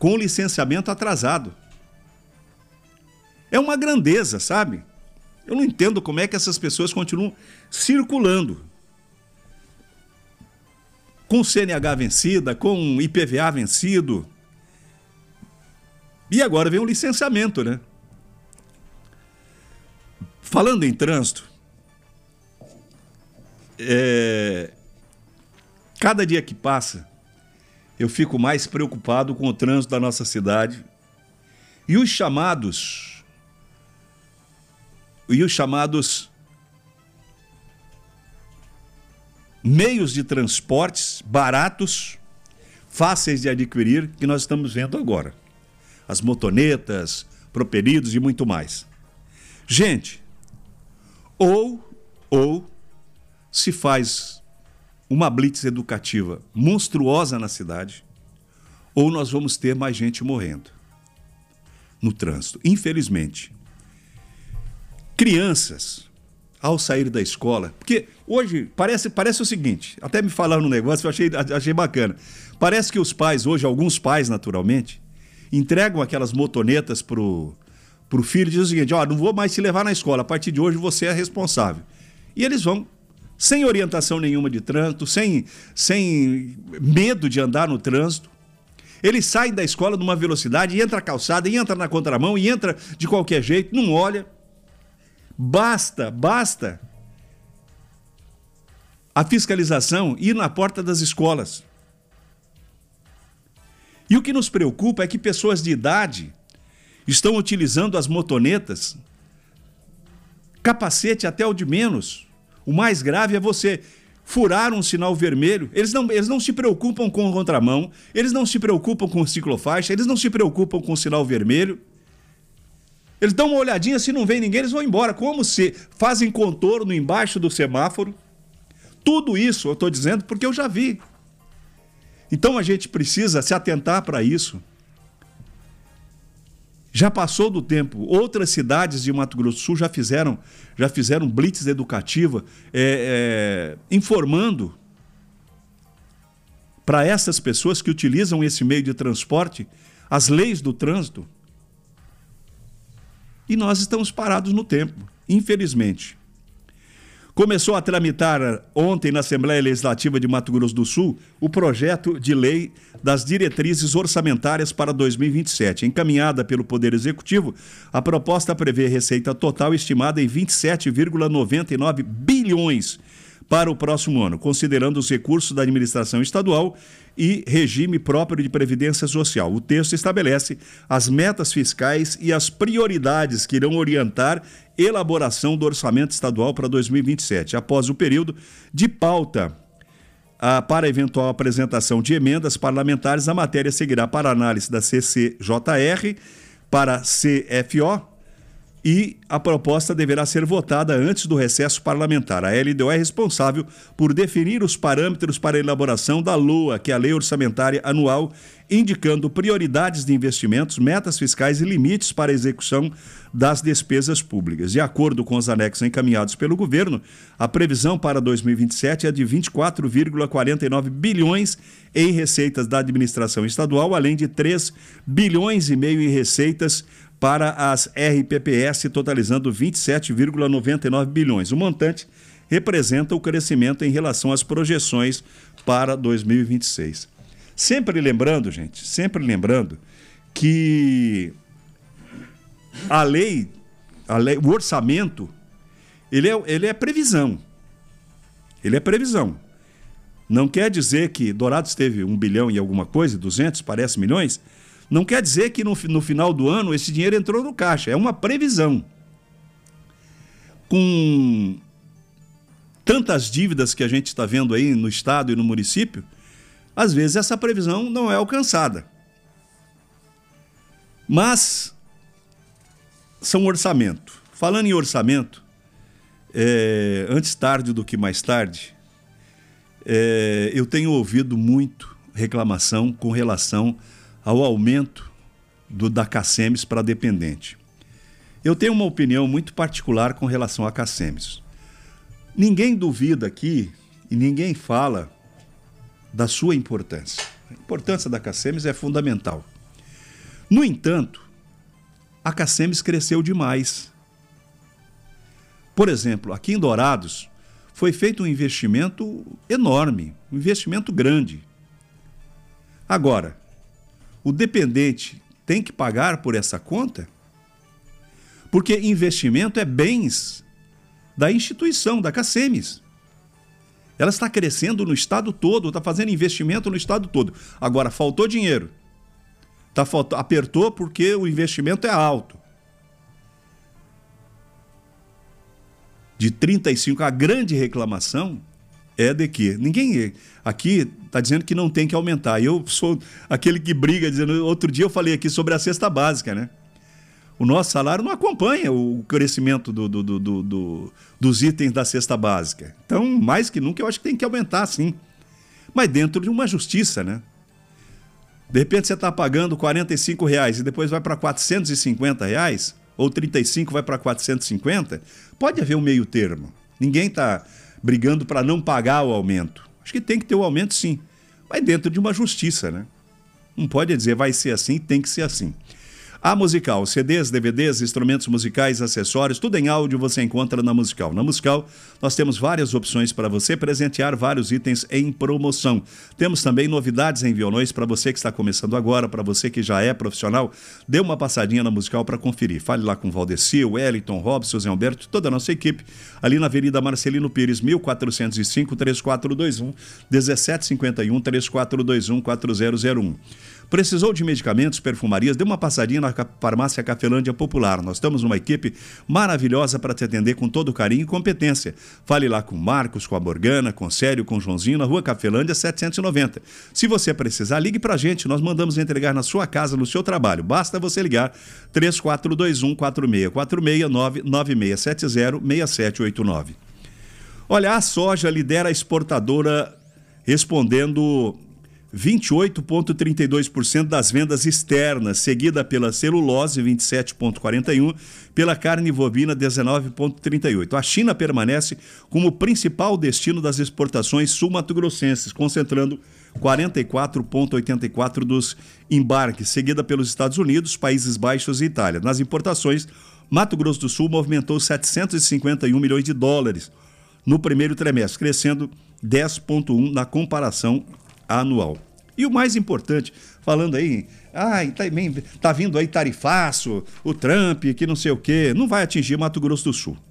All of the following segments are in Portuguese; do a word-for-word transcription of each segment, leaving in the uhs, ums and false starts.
com licenciamento atrasado. É uma grandeza, sabe? Eu não entendo como é que essas pessoas continuam circulando. Com C N H vencida, com I P V A vencido. E agora vem o licenciamento, né? Falando em trânsito, é... cada dia que passa, eu fico mais preocupado com o trânsito da nossa cidade e os chamados, e os chamados meios de transportes baratos, fáceis de adquirir, que nós estamos vendo agora. As motonetas, propelidos e muito mais. Gente, ou, ou se faz uma blitz educativa monstruosa na cidade, ou nós vamos ter mais gente morrendo no trânsito. Infelizmente. Crianças, ao sair da escola, porque hoje parece, parece o seguinte, até me falaram um negócio que eu achei, achei bacana. Parece que os pais hoje, alguns pais naturalmente, entregam aquelas motonetas pro, pro filho e dizem o seguinte, ó, não vou mais te levar na escola, a partir de hoje você é responsável. E eles vão, sem orientação nenhuma de trânsito, sem, sem medo de andar no trânsito. Eles saem da escola numa velocidade, e entra na calçada, e entra na contramão, e entra de qualquer jeito, não olha. Basta, basta a fiscalização ir na porta das escolas. E o que nos preocupa é que pessoas de idade estão utilizando as motonetas, capacete até o de menos. O mais grave é você furar um sinal vermelho. Eles não, eles não se preocupam com o contramão, eles não se preocupam com ciclofaixa, eles não se preocupam com o sinal vermelho. Eles dão uma olhadinha, se não vem ninguém, eles vão embora. Como se fazem contorno embaixo do semáforo. Tudo isso eu estou dizendo porque eu já vi. Então a gente precisa se atentar para isso. Já passou do tempo. Outras cidades de Mato Grosso do Sul já fizeram, já fizeram blitz educativa, é, é, informando para essas pessoas que utilizam esse meio de transporte as leis do trânsito. E nós estamos parados no tempo, infelizmente. Começou a tramitar ontem na Assembleia Legislativa de Mato Grosso do Sul o projeto de lei das diretrizes orçamentárias para dois mil e vinte e sete. Encaminhada pelo Poder Executivo, a proposta prevê receita total estimada em vinte e sete vírgula noventa e nove bilhões para o próximo ano, considerando os recursos da administração estadual e regime próprio de previdência social. O texto estabelece as metas fiscais e as prioridades que irão orientar elaboração do orçamento estadual para dois mil e vinte e sete. Após o período de pauta ah, para eventual apresentação de emendas parlamentares, a matéria seguirá para análise da C C J R, para C F O, e a proposta deverá ser votada antes do recesso parlamentar. A L D O é responsável por definir os parâmetros para a elaboração da L O A, que é a Lei Orçamentária Anual, indicando prioridades de investimentos, metas fiscais e limites para a execução das despesas públicas. De acordo com os anexos encaminhados pelo governo, a previsão para dois mil e vinte e sete é de vinte e quatro vírgula quarenta e nove bilhões em receitas da administração estadual, além de três bilhões e meio em receitas para as R P P S, totalizando vinte e sete vírgula noventa e nove bilhões. O montante representa o crescimento em relação às projeções para dois mil e vinte e seis. Sempre lembrando, gente, sempre lembrando que a lei, a lei o orçamento, ele é, ele é previsão. Ele é previsão. Não quer dizer que Dourados teve um bilhão e alguma coisa, duzentos, parece milhões. Não quer dizer que no, no final do ano esse dinheiro entrou no caixa. É uma previsão. Com tantas dívidas que a gente está vendo aí no estado e no município, às vezes essa previsão não é alcançada. Mas são orçamento. Falando em orçamento, é, antes tarde do que mais tarde, é, eu tenho ouvido muito reclamação com relação ao aumento do, da CACEMES para dependente. Eu tenho uma opinião muito particular com relação à CACEMES. Ninguém duvida aqui e ninguém fala da sua importância. A importância da CACEMES é fundamental. No entanto, a Cacemes cresceu demais. Por exemplo, aqui em Dourados, foi feito um investimento enorme, um investimento grande. Agora, o dependente tem que pagar por essa conta? Porque investimento é bens da instituição, da Cacemes. Ela está crescendo no estado todo, está fazendo investimento no estado todo. Agora, faltou dinheiro. Tá, faltou, apertou porque o investimento é alto. De trinta e cinco, a grande reclamação é de que ninguém aqui está dizendo que não tem que aumentar. Eu sou aquele que briga, dizendo, outro dia eu falei aqui sobre a cesta básica, né? O nosso salário não acompanha o crescimento do, do, do, do, do, dos itens da cesta básica. Então, mais que nunca, eu acho que tem que aumentar, sim. Mas dentro de uma justiça, né? De repente você está pagando quarenta e cinco reais e depois vai para quatrocentos e cinquenta reais, ou trinta e cinco vai para quatrocentos e cinquenta, pode haver um meio termo. Ninguém está brigando para não pagar o aumento. Acho que tem que ter o aumento, sim. Mas dentro de uma justiça, né? Não pode dizer vai ser assim, tem que ser assim. A Musical, C Ds, D V Ds, instrumentos musicais, acessórios, tudo em áudio você encontra na Musical. Na Musical, nós temos várias opções para você presentear vários itens em promoção. Temos também novidades em violões para você que está começando agora, para você que já é profissional. Dê uma passadinha na Musical para conferir. Fale lá com o Valdeci, o Wellington, Robson, Zé Humberto, toda a nossa equipe, ali na Avenida Marcelino Pires, mil quatrocentos e cinco, três quatro dois um, um sete cinco um, três quatro dois um, quatro zero zero um. Precisou de medicamentos, perfumarias? Dê uma passadinha na Farmácia Cafelândia Popular. Nós estamos numa equipe maravilhosa para te atender com todo carinho e competência. Fale lá com o Marcos, com a Morgana, com o Célio, com o Joãozinho, na Rua Cafelândia setecentos e noventa. Se você precisar, ligue para a gente. Nós mandamos entregar na sua casa, no seu trabalho. Basta você ligar três quatro dois um, quatro seis quatro seis, nove nove seis sete zero, seis sete oito nove. Olha, a soja lidera a exportadora respondendo vinte e oito vírgula trinta e dois por cento das vendas externas, seguida pela celulose, vinte e sete vírgula quarenta e um por cento, pela carne bovina, dezenove vírgula trinta e oito por cento. A China permanece como o principal destino das exportações sul-mato-grossenses, concentrando quarenta e quatro vírgula oitenta e quatro por cento dos embarques, seguida pelos Estados Unidos, Países Baixos e Itália. Nas importações, Mato Grosso do Sul movimentou setecentos e cinquenta e um milhões de dólares no primeiro trimestre, crescendo dez vírgula um por cento na comparação anual. E o mais importante, falando aí, ah, tá, tá vindo aí tarifaço, o Trump, que não sei o quê, não vai atingir Mato Grosso do Sul.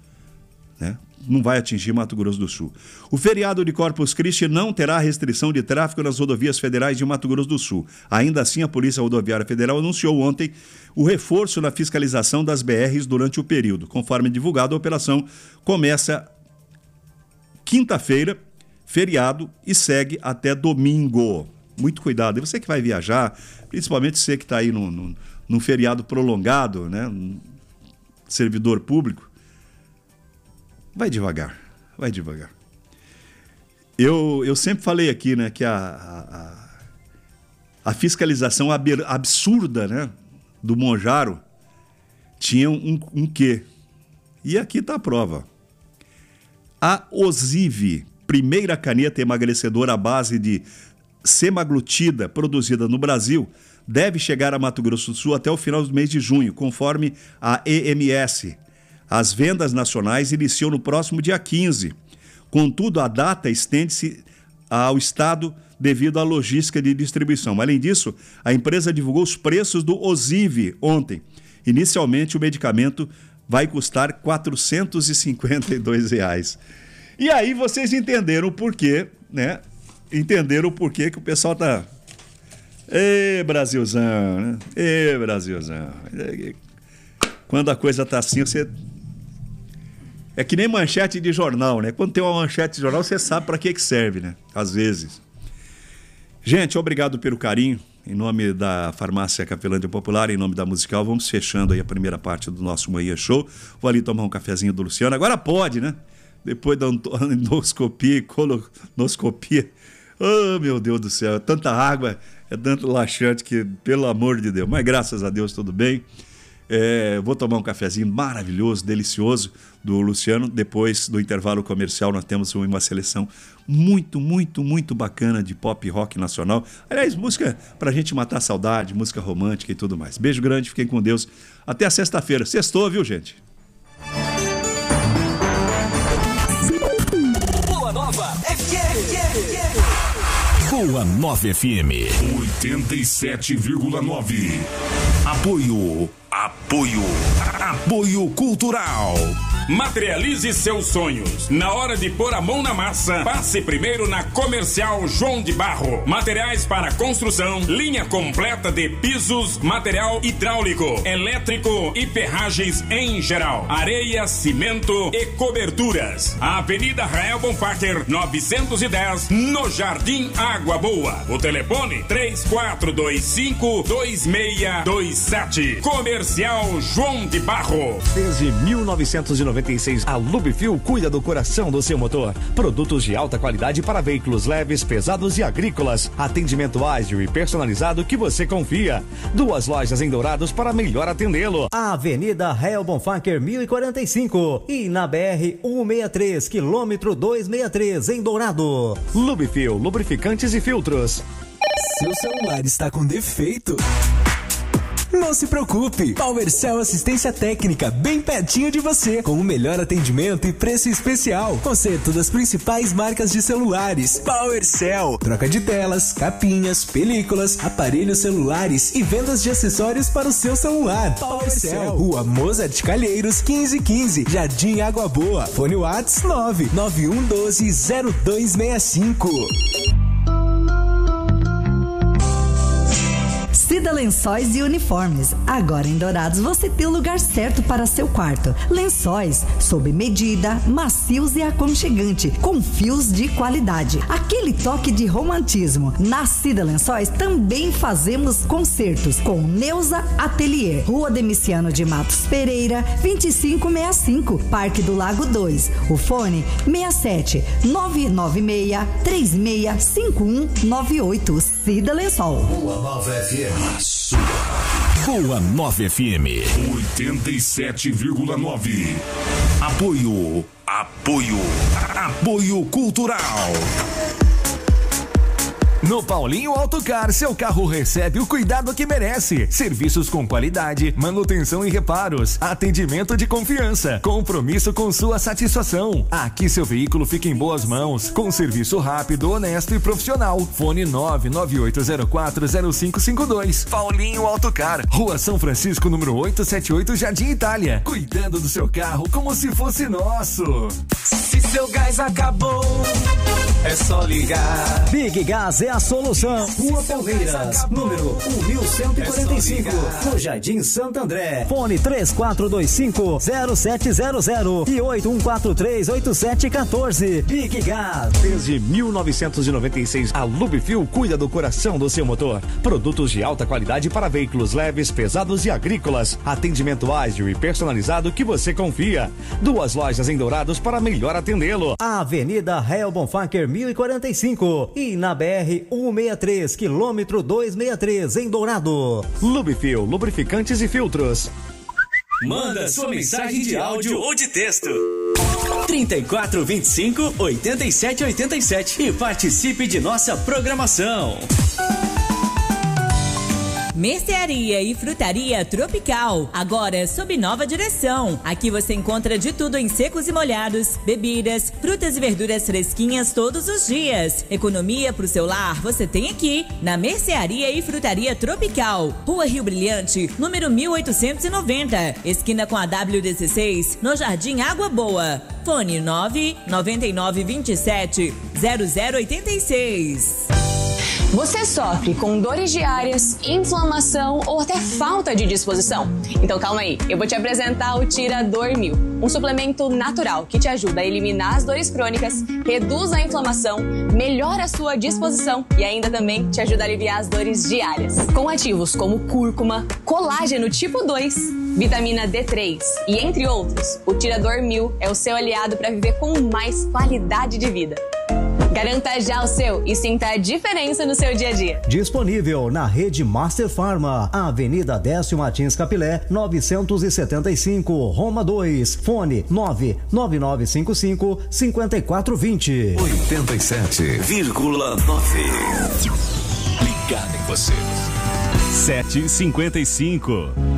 Né? Não vai atingir Mato Grosso do Sul. O feriado de Corpus Christi não terá restrição de tráfego nas rodovias federais de Mato Grosso do Sul. Ainda assim, a Polícia Rodoviária Federal anunciou ontem o reforço na fiscalização das B Rs durante o período. Conforme divulgado, a operação começa quinta-feira, feriado, e segue até domingo. Muito cuidado. E você que vai viajar, principalmente você que está aí num, num, num feriado prolongado, né? Servidor público, vai devagar, vai devagar. Eu, eu sempre falei aqui, né, que a, a, a fiscalização absurda, né, do Monjaro tinha um, um quê? E aqui está a prova. A Osive, primeira caneta emagrecedora à base de semaglutida produzida no Brasil, deve chegar a Mato Grosso do Sul até o final do mês de junho, conforme a E M S. As vendas nacionais iniciam no próximo dia quinze. Contudo, a data estende-se ao estado devido à logística de distribuição. Além disso, a empresa divulgou os preços do Osive ontem. Inicialmente, o medicamento vai custar quatrocentos e cinquenta e dois reais. E aí vocês entenderam o porquê, né? Entenderam o porquê que o pessoal tá... Ê, Brasilzão, né? Ê, Brasilzão. Quando a coisa tá assim, você... É que nem manchete de jornal, né? Quando tem uma manchete de jornal, você sabe para que que serve, né? Às vezes. Gente, obrigado pelo carinho. Em nome da Farmácia Cafelândia Popular, em nome da Musical, vamos fechando aí a primeira parte do nosso Manhã Show. Vou ali tomar um cafezinho do Luciano. Agora pode, né? Depois da endoscopia e colonoscopia. Oh, meu Deus do céu, é tanta água, é tanto laxante que, pelo amor de Deus. Mas graças a Deus, tudo bem. É, vou tomar um cafezinho maravilhoso, delicioso do Luciano. Depois do intervalo comercial nós temos uma seleção muito, muito, muito bacana de pop rock nacional. Aliás, música pra gente matar a saudade, música romântica e tudo mais. Beijo grande, fiquem com Deus. Até a sexta-feira. Sextou, viu, gente? Boa Nova F M. Boa Nova F M. oitenta e sete vírgula nove. Apoio. Apoio. Apoio Cultural. Materialize seus sonhos. Na hora de pôr a mão na massa, passe primeiro na Comercial João de Barro. Materiais para construção, linha completa de pisos, material hidráulico, elétrico e ferragens em geral. Areia, cimento e coberturas. Avenida Rael Bonfacher, novecentos e dez, no Jardim Água Boa. O telefone três quatro dois cinco, dois seis dois sete. Comercial João de Barro. Desde mil novecentos e noventa e seis, a Lubifil cuida do coração do seu motor. Produtos de alta qualidade para veículos leves, pesados e agrícolas. Atendimento ágil e personalizado que você confia. Duas lojas em Dourados para melhor atendê-lo. Avenida Rael Bonfacher mil e quarenta e cinco e na B R cento e sessenta e três, quilômetro duzentos e sessenta e três, em Dourado. Lubifil, lubrificantes e filtros. Seu celular está com defeito? Não se preocupe, PowerCell Assistência Técnica, bem pertinho de você, com o melhor atendimento e preço especial. Conserto das principais marcas de celulares. PowerCell, troca de telas, capinhas, películas, aparelhos celulares e vendas de acessórios para o seu celular. PowerCell, Rua Mozart Calheiros, quinze quinze, Jardim Água Boa. Fone Whats nove nove um um dois zero dois seis cinco. Cida Lençóis e Uniformes. Agora em Dourados você tem o lugar certo para seu quarto. Lençóis sob medida, macios e aconchegante, com fios de qualidade. Aquele toque de romantismo. Na Cida Lençóis também fazemos concertos com Neuza Atelier. Rua Demiciano de Matos Pereira, vinte e cinco sessenta e cinco, Parque do Lago dois. O fone seis sete nove nove seis três seis cinco um nove oito. Cida Lençol. Boa Nova F M. A sua. Boa Nova F M. oitenta e sete vírgula nove. Apoio. Apoio. Apoio Cultural. No Paulinho Autocar, seu carro recebe o cuidado que merece. Serviços com qualidade, manutenção e reparos, atendimento de confiança, compromisso com sua satisfação. Aqui seu veículo fica em boas mãos, com serviço rápido, honesto e profissional. Fone nove nove oito zero quatro zero cinco cinco dois. Paulinho Autocar, Rua São Francisco, número oitocentos e setenta e oito, Jardim Itália. Cuidando do seu carro como se fosse nosso. Se seu gás acabou, é só ligar. Big Gas é a solução. Rua Palmeiras, número mil cento e quarenta e cinco, no Jardim Santo André. Fone três quatro dois cinco zero sete zero zero e oito um quatro três oito sete um quatro. Big Gas. Desde mil novecentos e noventa e seis, a Lubifil cuida do coração do seu motor. Produtos de alta qualidade para veículos leves, pesados e agrícolas. Atendimento ágil e personalizado que você confia. Duas lojas em Dourados para melhor atendê-lo. Avenida Rael Bonfacher mil e quarenta e cinco e na B R cento e sessenta e três, quilômetro duzentos e sessenta e três, em Dourado. Lubifil, lubrificantes e filtros. Manda sua mensagem de áudio ou de texto. trinta e quatro, vinte e cinco, oitenta e sete, oitenta e sete e participe de nossa programação. Mercearia e Frutaria Tropical, agora sob nova direção. Aqui você encontra de tudo em secos e molhados, bebidas, frutas e verduras fresquinhas todos os dias. Economia pro seu lar você tem aqui, na Mercearia e Frutaria Tropical. Rua Rio Brilhante, número mil oitocentos e noventa, esquina com a W dezesseis, no Jardim Água Boa. Fone nove nove nove dois sete zero zero oito seis. Você sofre com dores diárias, inflamação ou até falta de disposição? Então calma aí, eu vou te apresentar o Tirador Mil, um suplemento natural que te ajuda a eliminar as dores crônicas, reduz a inflamação, melhora a sua disposição e ainda também te ajuda a aliviar as dores diárias. Com ativos como cúrcuma, colágeno tipo dois, vitamina D três e entre outros, o Tirador Mil é o seu aliado para viver com mais qualidade de vida. Garanta já o seu e sinta a diferença no seu dia a dia. Disponível na rede Master Pharma, Avenida Décio Martins Capilé, novecentos e setenta e cinco, Roma dois. Fone nove nove nove cinco cinco, cinco quatro dois zero. oitenta e sete vírgula nove. Ligado em você. sete e cinquenta e cinco.